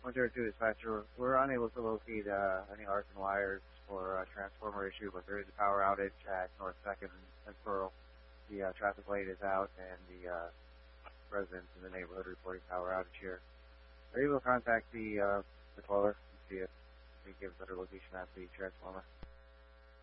102 dispatcher. We're unable to locate any arcs and wires or transformer issue, but there is a power outage at North 2nd and Pearl. The traffic light is out, and the residents in the neighborhood reporting power outage here. Are you able to contact the caller and see if he gives better location at the transformer?